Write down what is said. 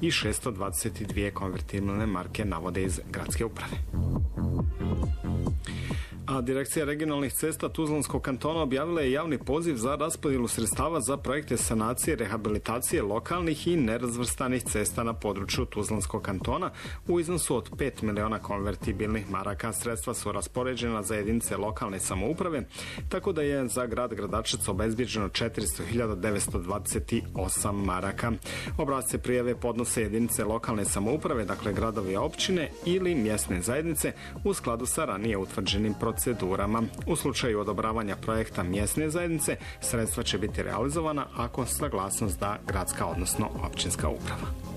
i 622 konvertibilne marke, navode iz gradske uprave. A Direkcija regionalnih cesta Tuzlanskog kantona objavila je javni poziv za raspodjelu sredstava za projekte sanacije, rehabilitacije lokalnih i nerazvrstanih cesta na području Tuzlanskog kantona u iznosu od 5 miliona konvertibilnih maraka. Sredstva su raspoređena za jedinice lokalne samouprave, tako da je za grad Gradačac obezbjeđeno 400.928 maraka. Obrasce prijave podnose jedinice lokalne samouprave, dakle gradovi i općine ili mjesne zajednice, u skladu sa ranije utvrđenim procedurama. U slučaju odobravanja projekta mjesne zajednice, sredstva će biti realizovana ako saglasnost da gradska, odnosno općinska uprava.